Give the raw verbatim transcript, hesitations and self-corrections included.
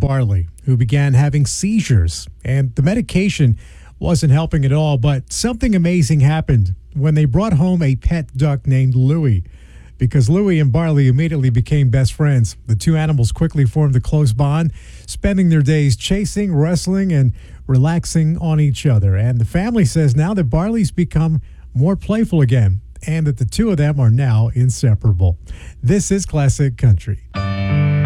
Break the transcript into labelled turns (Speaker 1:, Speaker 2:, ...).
Speaker 1: Barley, who began having seizures, and the medication wasn't helping at all. But something amazing happened when they brought home a pet duck named Louie. Because Louie and Barley immediately became best friends. The two animals quickly formed a close bond, spending their days chasing, wrestling, and relaxing on each other. And the family says now that Barley's become more playful again, and that the two of them are now inseparable. This is Classic Country.